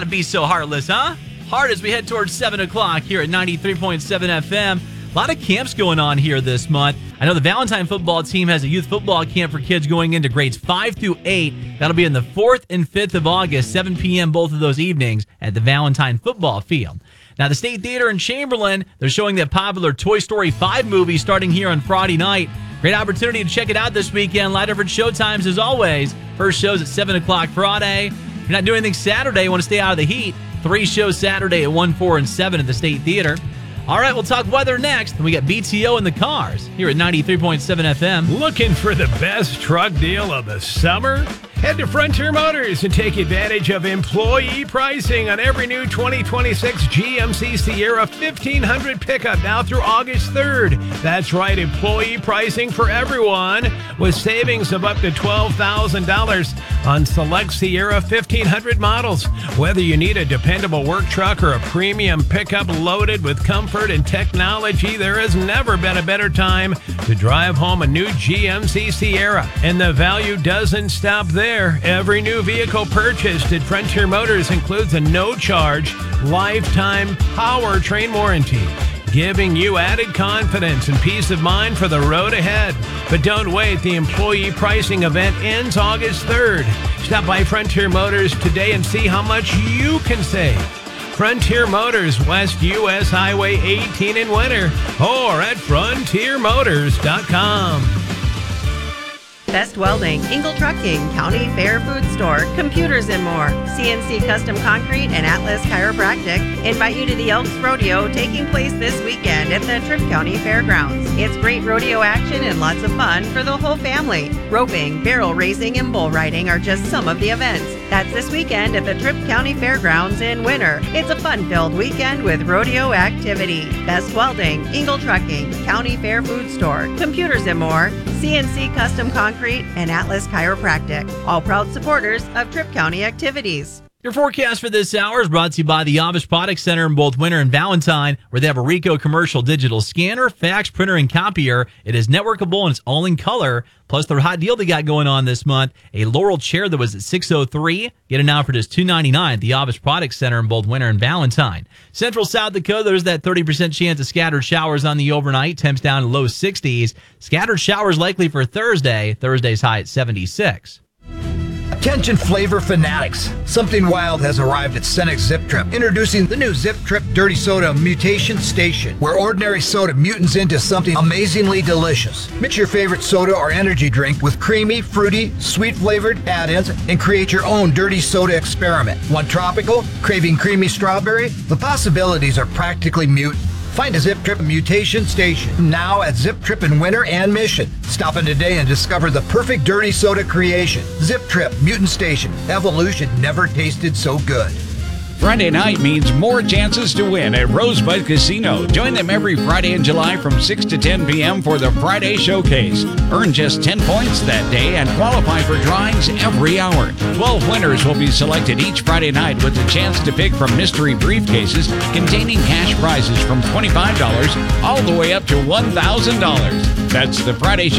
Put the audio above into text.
gotta be so heartless, huh? Hard as we head towards 7 o'clock here at 93.7 FM. A lot of camps going on here this month. I know the Valentine football team has a youth football camp for kids going into grades 5 through 8. That'll be in the 4th and 5th of August, 7 p.m. both of those evenings at the Valentine football field. Now, the State Theater in Chamberlain, they're showing that popular Toy Story 5 movie starting here on Friday night. Great opportunity to check it out this weekend. A lot of different showtimes as always. First show's at 7 o'clock Friday. If you're not doing anything Saturday, you want to stay out of the heat, 3 shows Saturday at 1, 4, and 7 at the State Theater. All right, we'll talk weather next. And we got BTO in the cars here at 93.7 FM. Looking for the best truck deal of the summer? Head to Frontier Motors and take advantage of employee pricing on every new 2026 GMC Sierra 1500 pickup now through August 3rd. That's right, employee pricing for everyone with savings of up to $12,000 on select Sierra 1500 models. Whether you need a dependable work truck or a premium pickup loaded with comfort and technology, there has never been a better time to drive home a new GMC Sierra. And the value doesn't stop there. Every new vehicle purchased at Frontier Motors includes a no-charge, lifetime powertrain warranty, giving you added confidence and peace of mind for the road ahead. But don't wait. The employee pricing event ends August 3rd. Stop by Frontier Motors today and see how much you can save. Frontier Motors, West U.S. Highway 18 in Winter, or at frontiermotors.com. Best Welding, Engel Trucking, County Fair Food Store, Computers and More, CNC Custom Concrete, and Atlas Chiropractic invite you to the Elks Rodeo taking place this weekend at the Tripp County Fairgrounds. It's great rodeo action and lots of fun for the whole family. Roping, barrel racing, and bull riding are just some of the events. That's this weekend at the Tripp County Fairgrounds in Winter. It's a fun-filled weekend with rodeo activity. Best Welding, Engel Trucking, County Fair Food Store, Computers and More, CNC Custom Concrete, and Atlas Chiropractic, all proud supporters of Tripp County activities. Your forecast for this hour is brought to you by the Avish Product Center in both Winter and Valentine, where they have a Ricoh commercial digital scanner, fax, printer, and copier. It is networkable and it's all in color. Plus, their hot deal they got going on this month, a Laurel chair that was at $603. Get it now for just $299 at the Avish Product Center in both Winter and Valentine. Central South Dakota, there's that 30% chance of scattered showers on the overnight. Temps down to low 60s. Scattered showers likely for Thursday. Thursday's high at 76. Attention flavor fanatics. Something wild has arrived at Cenex Zip Trip. Introducing the new Zip Trip Dirty Soda Mutation Station, where ordinary soda mutants into something amazingly delicious. Mix your favorite soda or energy drink with creamy, fruity, sweet flavored add-ins and create your own dirty soda experiment. Want tropical? Craving creamy strawberry? The possibilities are practically mutant. Find a Zip Trip Mutation Station now at Zip Trip in Winter and Mission. Stop in today and discover the perfect dirty soda creation. Zip Trip Mutant Station. Evolution never tasted so good. Friday night means more chances to win at Rosebud Casino. Join them every Friday in July from 6 to 10 p.m. for the Friday Showcase. Earn just 10 points that day and qualify for drawings every hour. 12 winners will be selected each Friday night with the chance to pick from mystery briefcases containing cash prizes from $25 all the way up to $1,000. That's the Friday